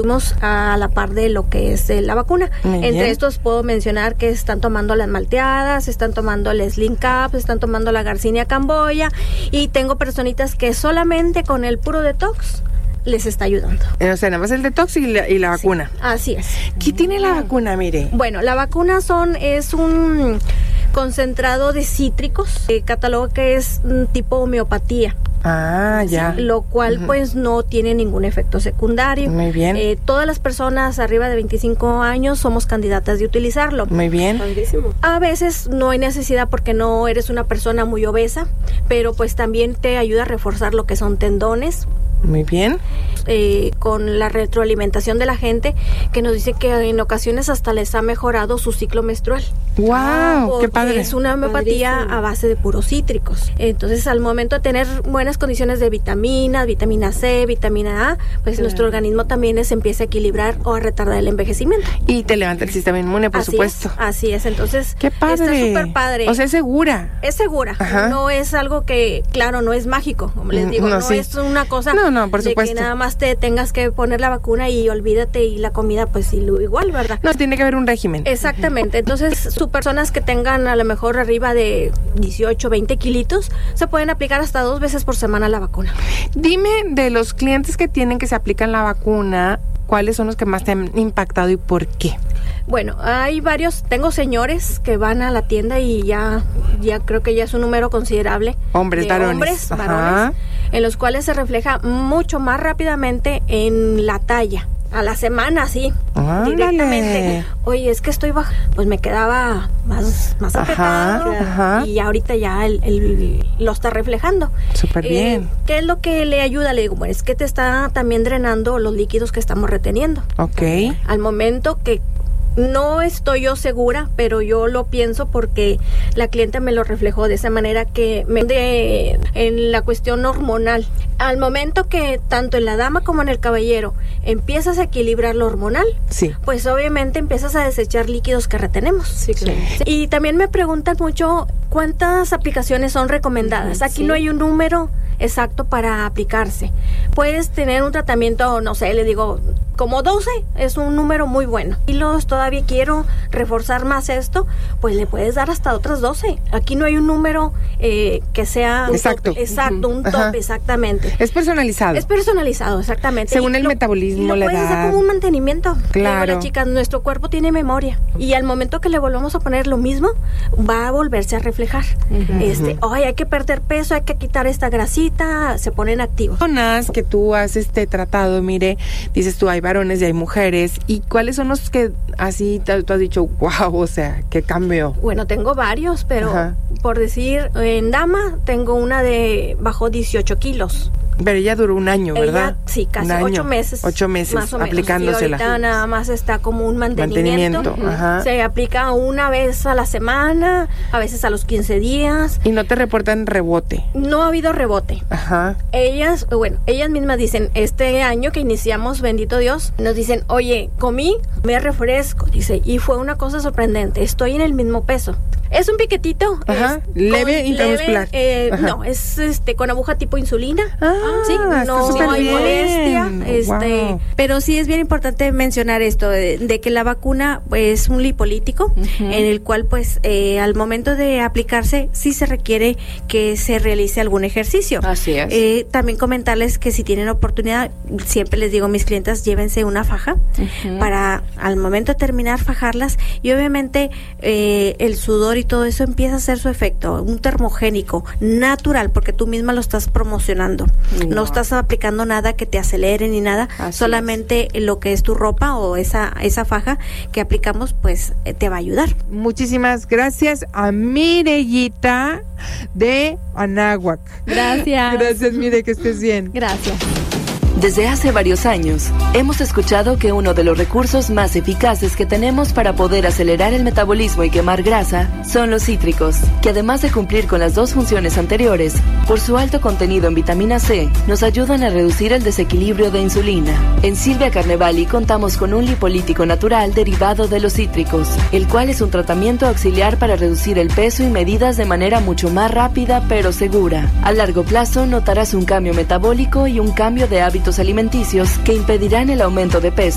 Fuimos a la par de lo que es la vacuna. Entre estos puedo mencionar que están tomando las malteadas, están tomando el Slim Cap, están tomando la Garcinia Camboya, y tengo personitas que solamente con el puro detox les está ayudando. O sea, nada más el detox y la vacuna. Sí, así es. ¿Qué tiene la vacuna, mire? Bueno, la vacuna es un concentrado de cítricos, catalogo que es tipo homeopatía. Ah, ya. Lo cual pues no tiene ningún efecto secundario. Muy bien. Todas las personas arriba de 25 años somos candidatas de utilizarlo. Muy bien. A veces no hay necesidad porque no eres una persona muy obesa, pero pues también te ayuda a reforzar lo que son tendones. Muy bien. Con la retroalimentación de la gente que nos dice que en ocasiones hasta les ha mejorado su ciclo menstrual. ¡Wow! ¡Qué padre! Es una homeopatía a base de puros cítricos. Entonces, al momento de tener buenas condiciones de vitaminas, vitamina C, vitamina A, pues nuestro organismo también se empieza a equilibrar o a retardar el envejecimiento. Y te levanta el sistema inmune, por supuesto. Así es. Entonces, ¡qué padre! Está súper padre. O sea, es segura. Es segura. Ajá. No es algo que, claro, no es mágico, como les digo. No sí. Es una cosa por supuesto. De que nada más te tengas que poner la vacuna y olvídate, y la comida pues igual, ¿verdad? No, tiene que haber un régimen. Exactamente. Entonces, personas que tengan a lo mejor arriba de 18, 20 kilitos, se pueden aplicar hasta 2 veces por semana la vacuna. Dime, de los clientes que tienen que se aplican la vacuna, ¿cuáles son los que más te han impactado y por qué? Bueno, hay varios, tengo señores que van a la tienda y ya creo que ya es un número considerable. Varones, en los cuales se refleja mucho más rápidamente en la talla. A la semana, sí, directamente. Oye, es que estoy baja. Pues me quedaba más apretado, y ahorita ya lo está reflejando. Súper bien. ¿Qué es lo que le ayuda? Le digo, bueno, es que te está también drenando los líquidos que estamos reteniendo. Ok. Al momento que no estoy yo segura, pero yo lo pienso porque la clienta me lo reflejó de esa manera, que en la cuestión hormonal. Al momento que tanto en la dama como en el caballero empiezas a equilibrar lo hormonal, sí, pues obviamente empiezas a desechar líquidos que retenemos. Sí, claro. Sí. Y también me preguntan mucho cuántas aplicaciones son recomendadas. Aquí no hay un número exacto para aplicarse. Puedes tener un tratamiento, no sé, le digo, como 12 es un número muy bueno. Y todavía quiero reforzar más esto, pues le puedes dar hasta otras 12. Aquí no hay un número que sea exacto, un top, exactamente. Es personalizado. Es personalizado, exactamente. Según el metabolismo, la edad. Puedes hacer como un mantenimiento. Claro. Digo, chicas, nuestro cuerpo tiene memoria, y al momento que le volvamos a poner lo mismo, va a volverse a reflejar. Hay que perder peso, hay que quitar esta grasita, se ponen activos. Personas que tú has tratado, mire, dices tú, hay varones y hay mujeres, ¿y cuáles son los que así tú has dicho, wow, o sea, qué cambio? Bueno, tengo varios, pero por decir, en dama tengo una de bajó 18 kilos. Pero ella duró un año, ¿verdad? Sí, casi 8 meses. 8 meses más o menos, aplicándosela. Y ahorita nada más está como un mantenimiento. Se aplica una vez a la semana, a veces a los 15 días. ¿Y no te reportan rebote? No ha habido rebote. Ellas mismas dicen, este año que iniciamos, bendito Dios, nos dicen, oye, comí, me refresco, dice, y fue una cosa sorprendente, estoy en el mismo peso. Es un piquetito. Leve intramuscular. No, es con aguja tipo insulina. Sí, no hay molestia. Wow. Pero sí es bien importante mencionar esto de que la vacuna es un lipolítico, en el cual pues al momento de aplicarse sí se requiere que se realice algún ejercicio. Así es. También comentarles que si tienen oportunidad, siempre les digo a mis clientas, llévense una faja para al momento de terminar fajarlas, y obviamente el sudor y todo eso empieza a hacer su efecto, un termogénico natural, porque tú misma lo estás promocionando. No estás aplicando nada que te acelere ni nada, solamente lo que es tu ropa o esa faja que aplicamos, pues te va a ayudar. Muchísimas gracias a Mirellita de Anáhuac. Gracias. Gracias, Mire, que estés bien. Gracias. Desde hace varios años, hemos escuchado que uno de los recursos más eficaces que tenemos para poder acelerar el metabolismo y quemar grasa son los cítricos, que además de cumplir con las 2 funciones anteriores, por su alto contenido en vitamina C, nos ayudan a reducir el desequilibrio de insulina. En Silvia Carnevali contamos con un lipolítico natural derivado de los cítricos, el cual es un tratamiento auxiliar para reducir el peso y medidas de manera mucho más rápida pero segura. A largo plazo notarás un cambio metabólico y un cambio de hábitos alimenticios que impedirán el aumento de peso.